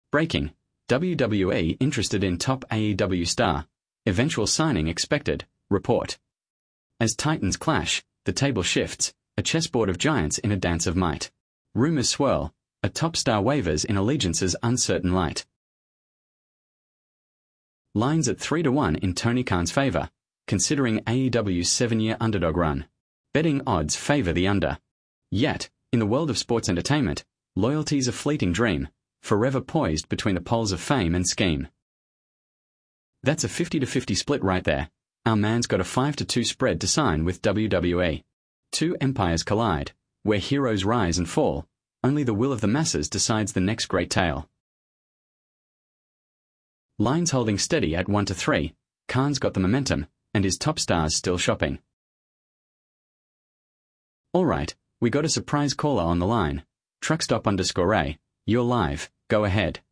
Breaking. WWE interested in top AEW star. Eventual signing expected. Report. As titans clash, the table shifts, a chessboard of giants in a dance of might. Rumors swirl, a top star wavers in allegiance's uncertain light. Lines at 3-1 in Tony Khan's favor, considering AEW's 7-year underdog run. Betting odds favor the under. Yet, in the world of sports entertainment, loyalty's a fleeting dream, forever poised between the poles of fame and scheme. That's a 50-50 split right there. Our man's got a 5-2 spread to sign with WWE. Two empires collide, where heroes rise and fall. Only the will of the masses decides the next great tale. Lines holding steady at 1-3. Khan's got the momentum, and his top stars still shopping. Alright, we got a surprise caller on the line. Truckstop_A. You're live, go ahead.